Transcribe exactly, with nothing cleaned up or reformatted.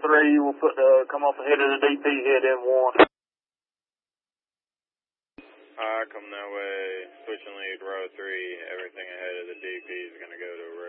three will put the, come up ahead of the D P head in one. Alright, come that way. Switching lead, row three. Everything ahead of the D P is going to go to row